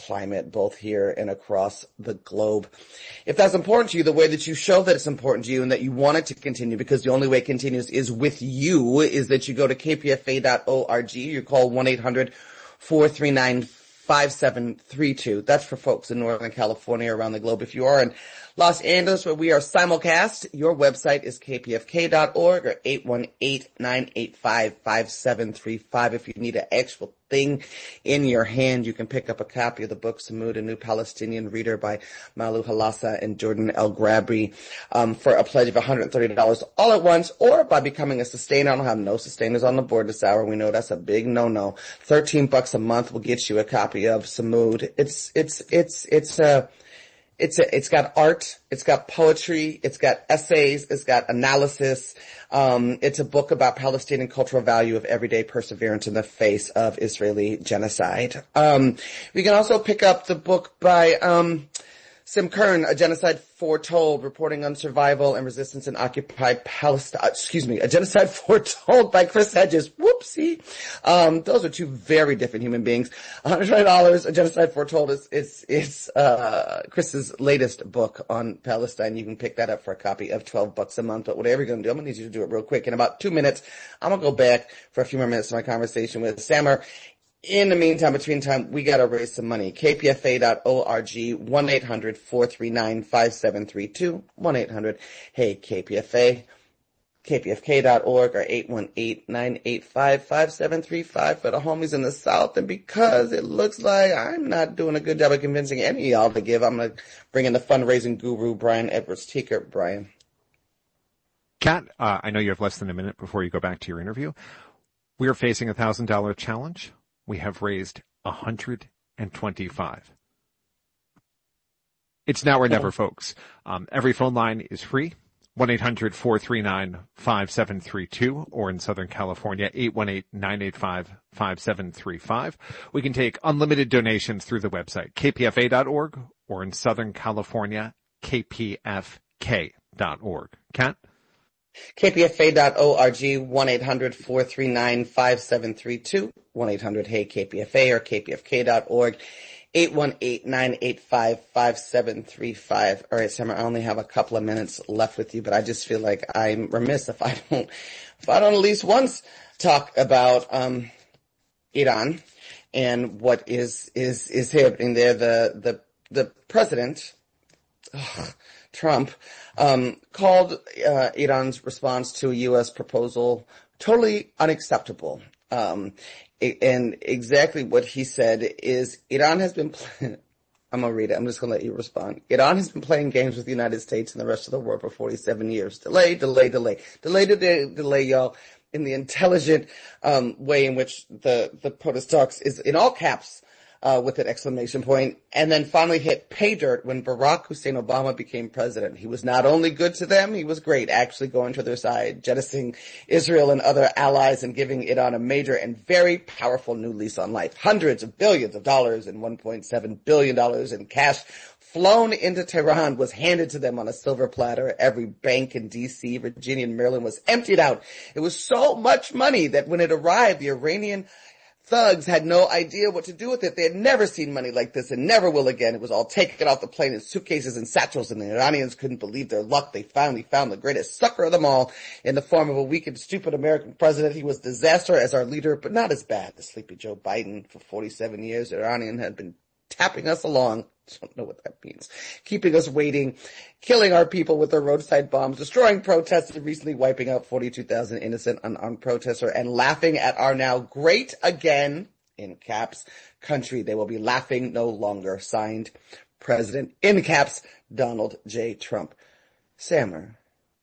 climate, both here and across the globe. If that's important to you, the way that you show that it's important to you and that you want it to continue, because the only way it continues is with you, is that you go to kpfa.org, you call 1-800-439-5732. That's for folks in Northern California, around the globe. If you are in Los Angeles, where we are simulcast, your website is kpfk.org or 818-985-5735. If you need an actual thing in your hand, you can pick up a copy of the book Samud, A New Palestinian Reader by Malu Halassa and Jordan El-Grabri for a pledge of $130 all at once, or by becoming a sustainer. I don't have no sustainers on the board this hour. We know that's a big no-no. $13 a month will get you a copy of Samud. It's got art, it's got poetry, it's got essays, it's got analysis. It's a book about Palestinian cultural value of everyday perseverance in the face of Israeli genocide. We can also pick up the book by Sim Kern, A Genocide Foretold, reporting on survival and resistance in occupied Palestine. A Genocide Foretold by Chris Hedges. Whoopsie. Those are two very different human beings. $120, A Genocide Foretold is Chris's latest book on Palestine. You can pick that up for a copy of $12 a month. But whatever you're going to do, I'm going to need you to do it real quick. In about 2 minutes, I'm going to go back for a few more minutes to my conversation with Samer. In the meantime, between time, we gotta raise some money. kpfa.org, 1-800-439-5732, 1-800-HEY-KPFA, kpfk.org, or 818-985-5735 for the homies in the South. And because it looks like I'm not doing a good job of convincing any of y'all to give, I'm gonna bring in the fundraising guru, Brian Edwards-Teeker. Brian. Kat, I know you have less than a minute before you go back to your interview. We are facing a $1,000 challenge. We have raised 125. It's now or never, folks. Every phone line is free. 1-800-439-5732, or in Southern California, 818-985-5735. We can take unlimited donations through the website, kpfa.org, or in Southern California, kpfk.org. Kat? kpfa.org, 1-800-439-5732, 1-800-HEY-KPFA, or kpfk.org, 818-985-5735. All right, Summer, I only have a couple of minutes left with you, but I just feel like I'm remiss if I don't at least once talk about Iran and what is happening there. The president, Trump, called Iran's response to a U.S. proposal totally unacceptable. And exactly what he said is Iran has been I'm going to read it. I'm just going to let you respond. Iran has been playing games with the United States and the rest of the world for 47 years. Delay, y'all, in the intelligent way in which the protest talks is in all caps, with an exclamation point, and then finally hit pay dirt when Barack Hussein Obama became president. He was not only good to them, he was great, actually going to their side, jettisoning Israel and other allies and giving Iran a major and very powerful new lease on life. Hundreds of billions of dollars and $1.7 billion in cash flown into Tehran was handed to them on a silver platter. Every bank in D.C., Virginia, and Maryland was emptied out. It was so much money that when it arrived, the Iranian thugs had no idea what to do with it. They had never seen money like this and never will again. It was all taken off the plane in suitcases and satchels, and the Iranians couldn't believe their luck. They finally found the greatest sucker of them all in the form of a weak and stupid American president. He was disaster as our leader, but not as bad as sleepy Joe Biden. For 47 years, the Iranian had been tapping us along. I don't know what that means. Keeping us waiting, killing our people with their roadside bombs, destroying protests, and recently wiping out 42,000 innocent unarmed protesters, and laughing at our now great again, in caps, country. They will be laughing no longer. Signed, President, in caps, Donald J. Trump. Samer.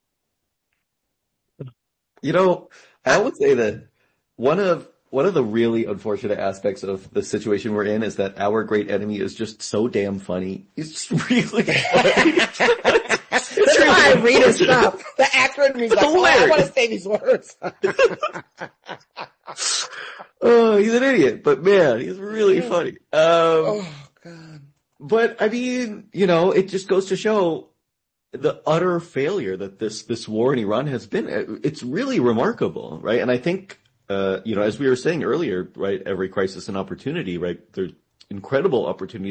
You know, I would say that one of the really unfortunate aspects of the situation we're in is that our great enemy is just so damn funny. He's just really funny. That's why I read his stuff. The acronym is like, I want to say these words. Oh, he's an idiot, but man, he's really funny. Oh, God. But I mean, you know, it just goes to show the utter failure that this war in Iran has been. It's really remarkable, right? And I think, you know, as we were saying earlier, right, every crisis an opportunity, right? There's incredible opportunities